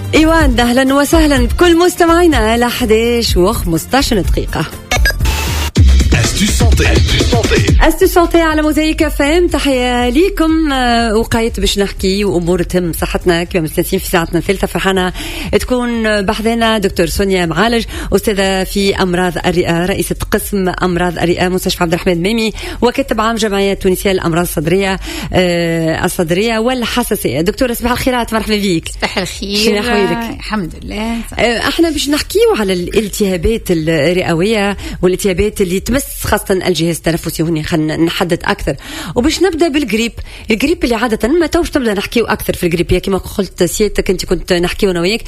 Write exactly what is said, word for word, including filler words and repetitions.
إيوان، أهلا وسهلا بكل مستمعينا على أحد عشر وخمسطعش دقيقة. أستو سونتي على موزايك اف ام. تحية ليكم. وقايت باش نحكي وأمور تهم صحتنا كما مستنسين في ساعتنا الثالثة. فرحانة تكون بحذنا دكتور سونيا معالج، أستاذة في أمراض الرئة، رئيسة قسم أمراض الرئة مستشفى عبد الرحمن ميمي، وكاتب عام جمعية تونسية للأمراض الصدرية آه الصدرية والحساسية. دكتورة صباح الخيرات، مرحبا بيك. صباح الخير. شنو أحوالك؟ الحمد لله. آه احنا باش نحكيو على الالتهابات الرئوية والالتهابات اللي تمس خاصة الجهاز التنفسي. هوني خلينا نحدد أكثر، وباش نبدأ بالجريب. الجريب اللي عادة ما توش تبدأ نحكيو أكثر في الجريب، كما قلت سيادتك أنت كنت نحكيو أنا وياك